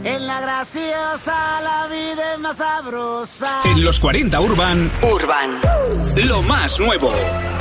En la graciosa la vida es más sabrosa. En los 40 Urban. Urban. Lo más nuevo.